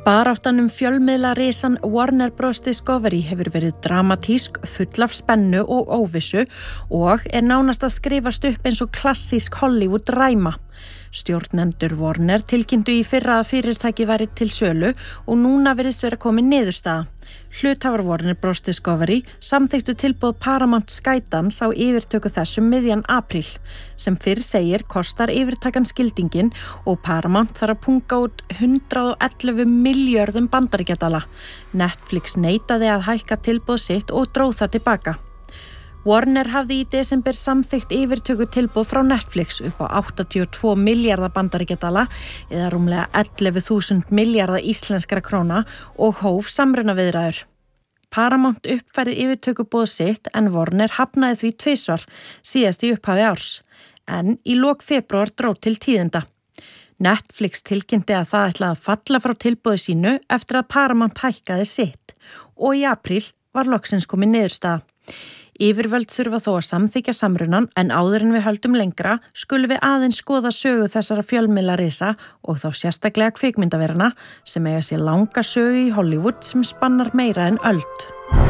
Baráttan fjölmiðlarisann Warner Bros. Discovery hefur verið dramatísk, full af spennu og óvissu og nánast að skrifast upp eins og klassísk Hollywood ræma. Stjórnendur Warner tilkynntu í fyrra að fyrirtæki væri til sölu og núna virðist vera komin niðurstaða. Hluthafar Warner Bros. Discovery samþykktu tilboð Paramount Skydance á yfirtöku þessum miðjan apríl. Sem fyrr segir kostar yfirtakan skildingin og Paramount þarf að punga út 111 milljörðum bandaríkjadala. Netflix neitaði að hækka tilboð sitt og dró það tilbaka. Warner hafði í desember samþykkt yfirtöku tilboð frá Netflix upp á 82 milljarða bandaríkjadala eða rúmlega 11.000 milljarða íslenskra króna og hóf samrunaviðræður. Paramount uppfærði yfirtökuboð sitt en Warner hafnaði því tvisvar, síðast í upphafi árs. En í lok febrúar dró til tíðinda. Netflix tilkynnti að það ætlaði að falla frá tilboði sínu eftir að Paramount hækkaði sitt og í apríl var loksins komin niðurstaða. Yfirvöld þurfa þó að samþykkja samrunan en áður en við höldum lengra skulum við aðeins skoða sögu þessara fjölmiðlarisa og þá sérstaklega kvikmyndaverana sem eiga sér langa sögu í Hollywood sem spannar meira en öld.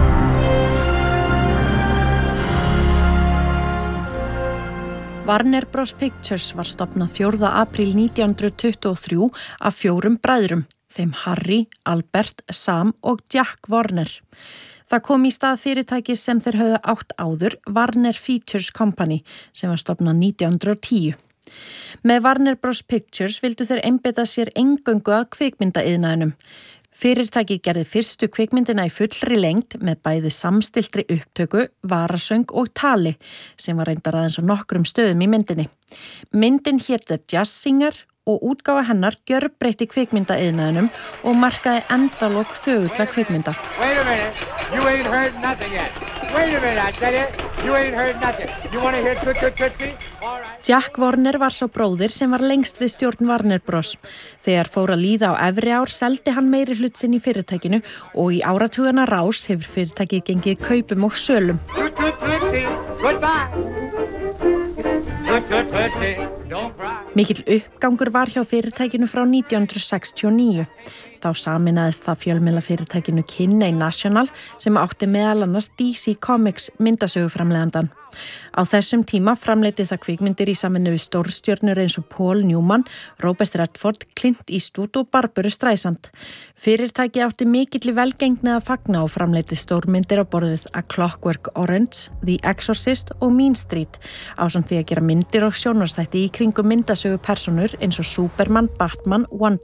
Warner Bros. Pictures var stofnað 4. apríl 1923 af 4 bræðrum, þeim Harry, Albert, Sam og Jack Warner. Það kom í stað fyrirtækis sem þeir höfðu átt áður, Warner Features Company, sem var stofnað 1910. Með Warner Bros. Pictures vildu þeir einbeita sér eingöngu að kvikmyndaiðnaðinum. Fyrirtækið gerði fyrstu kvikmyndina í fullri lengd með bæði samstilltri upptöku, varasöng og tali, sem var reyndar aðeins á nokkrum stöðum í myndinni. Myndin hét The Jazz Singer og útgáfa hennar gjörbreytti kvikmyndaiðnaðinum og markaði endalok þögulla kvikmynda. Wait a minute, you ain't heard nothing yet. Wait a minute, I tell you ain't heard nothing. You want to hear Tootsie? All right. Jack Warner var sá bróðir sem var lengst við stjórn Warner Bros. Þegar fór að líða á efri ár seldi hann meiri hlut sinn í fyrirtækinu og í áratugana rás hefur fyrirtækið gengið kaupum og sölum. Tootsie, goodbye. Tootsie, don't cry. Mikill uppgangur var hjá fyrirtækinu frá 1969. Þá sameinaðist það fjölmiðlafyrirtækinu Kinney National sem átti meðal annars DC Comics myndasöguframleiðandann. Á þessum tíma framleiddi það kvikmyndir í samvinnu við stórstjörnur eins og Paul Newman, Robert Redford, Clint Eastwood og Barbara Streisand. Fyrirtækið átti mikilli velgengni að fagna og framleiddi stórmyndir á borðið A Clockwork Orange, The Exorcist og Mean Street, ásamt því að gera myndir og sjónvarpsþætti í kringum myndasögupersónur eins og Superman, Batman, Wonder